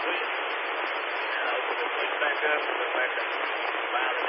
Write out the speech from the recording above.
Williams. Now, open the swing back up, and go back up. 5